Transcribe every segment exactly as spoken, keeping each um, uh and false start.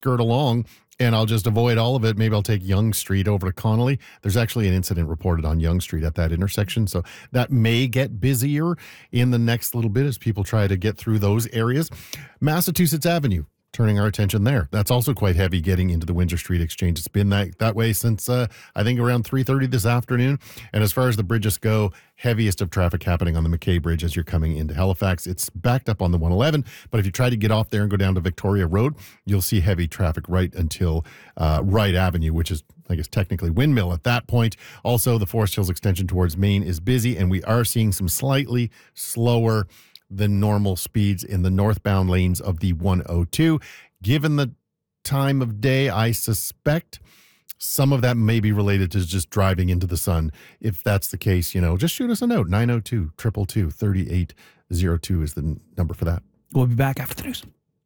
skirt along and I'll just avoid all of it. Maybe I'll take Yonge Street over to Connolly. There's actually an incident reported on Yonge Street at that intersection. So that may get busier in the next little bit as people try to get through those areas. Massachusetts Avenue, turning our attention there. That's also quite heavy getting into the Windsor Street Exchange. It's been that, that way since, uh, I think, around three thirty this afternoon. And as far as the bridges go, heaviest of traffic happening on the McKay Bridge as you're coming into Halifax. It's backed up on the one eleven, but if you try to get off there and go down to Victoria Road, you'll see heavy traffic right until uh, Wright Avenue, which is, I guess, technically Windmill at that point. Also, the Forest Hills extension towards Maine is busy, and we are seeing some slightly slower than normal speeds in the northbound lanes of the one oh two. Given the time of day, I suspect some of that may be related to just driving into the sun. If that's the case, you know, just shoot us a note. nine oh two, two two two, three eight oh two is the n- number for that. We'll be back after the news.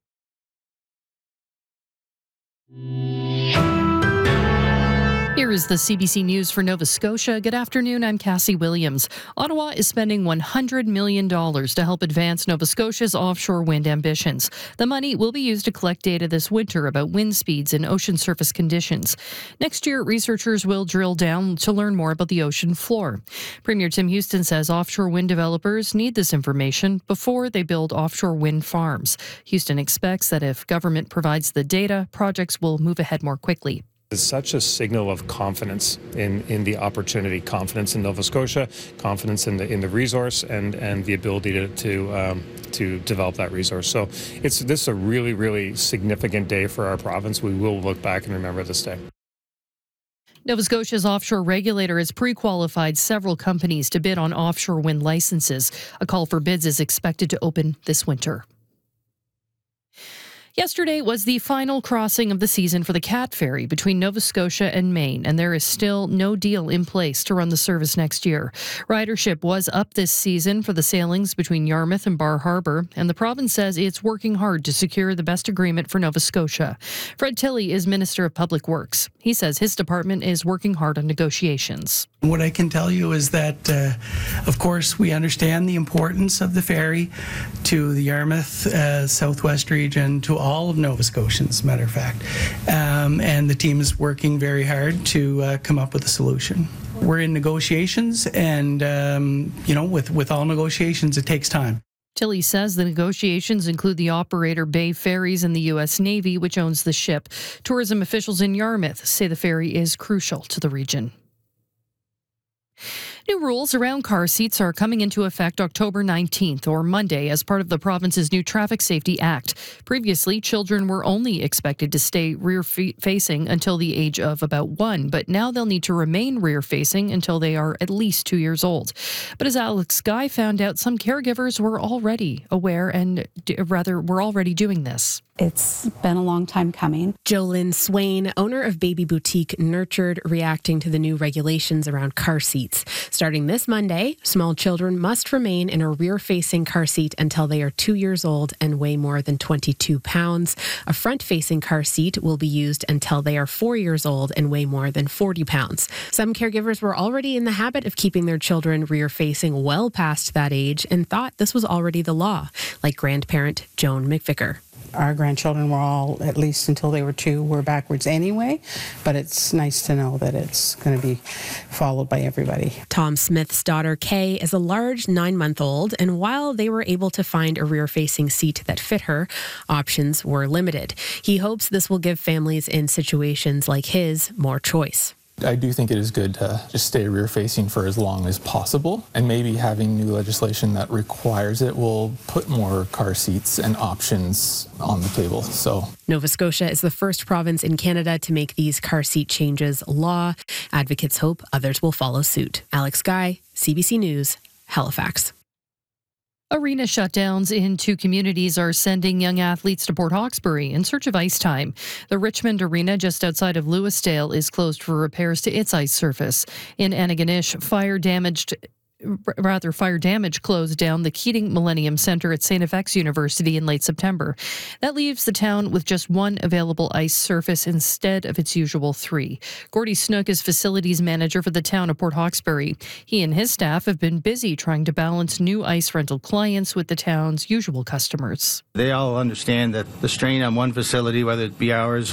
Here is the C B C News for Nova Scotia. Good afternoon, I'm Cassie Williams. Ottawa is spending one hundred million dollars to help advance Nova Scotia's offshore wind ambitions. The money will be used to collect data this winter about wind speeds and ocean surface conditions. Next year, researchers will drill down to learn more about the ocean floor. Premier Tim Houston says offshore wind developers need this information before they build offshore wind farms. Houston expects that if government provides the data, projects will move ahead more quickly. It's such a signal of confidence in, in the opportunity, confidence in Nova Scotia, confidence in the in the resource, and, and the ability to to, um, to develop that resource. So it's this is a really, really significant day for our province. We will look back and remember this day. Nova Scotia's offshore regulator has pre-qualified several companies to bid on offshore wind licenses. A call for bids is expected to open this winter. Yesterday was the final crossing of the season for the Cat Ferry between Nova Scotia and Maine, and there is still no deal in place to run the service next year. Ridership was up this season for the sailings between Yarmouth and Bar Harbour, and the province says it's working hard to secure the best agreement for Nova Scotia. Fred Tilley is Minister of Public Works. He says his department is working hard on negotiations. What I can tell you is that, uh, of course, we understand the importance of the ferry to the Yarmouth uh, Southwest region, to all of Nova Scotians, as a matter of fact. Um, and the team is working very hard to uh, come up with a solution. We're in negotiations, and, um, you know, with, with all negotiations, it takes time. Tilley says the negotiations include the operator Bay Ferries and the U S Navy, which owns the ship. Tourism officials in Yarmouth say the ferry is crucial to the region. New rules around car seats are coming into effect October nineteenth, or Monday, as part of the province's new Traffic Safety Act. Previously, children were only expected to stay rear-facing until the age of about one, but now they'll need to remain rear-facing until they are at least two years old. But as Alex Guy found out, some caregivers were already aware and, rather, were already doing this. It's been a long time coming. Jolynn Swain, owner of Baby Boutique Nurtured, reacting to the new regulations around car seats. Starting this Monday, small children must remain in a rear-facing car seat until they are two years old and weigh more than twenty-two pounds. A front-facing car seat will be used until they are four years old and weigh more than forty pounds. Some caregivers were already in the habit of keeping their children rear-facing well past that age and thought this was already the law, like grandparent Joan McVicker. Our grandchildren were all, at least until they were two, were backwards anyway, but it's nice to know that it's going to be followed by everybody. Tom Smith's daughter, Kay, is a large nine-month-old, and while they were able to find a rear-facing seat that fit her, options were limited. He hopes this will give families in situations like his more choice. I do think it is good to just stay rear-facing for as long as possible, and maybe having new legislation that requires it will put more car seats and options on the table. So, Nova Scotia is the first province in Canada to make these car seat changes law. Advocates hope others will follow suit. Alex Guy, C B C News, Halifax. Arena shutdowns in two communities are sending young athletes to Port Hawkesbury in search of ice time. The Richmond Arena just outside of Lewisdale is closed for repairs to its ice surface. In Antigonish, fire damaged Rather, fire damage closed down the Keating Millennium Centre at Saint F X University in late September. That leaves the town with just one available ice surface instead of its usual three. Gordy Snook is facilities manager for the town of Port Hawkesbury. He and his staff have been busy trying to balance new ice rental clients with the town's usual customers. They all understand that the strain on one facility, whether it be ours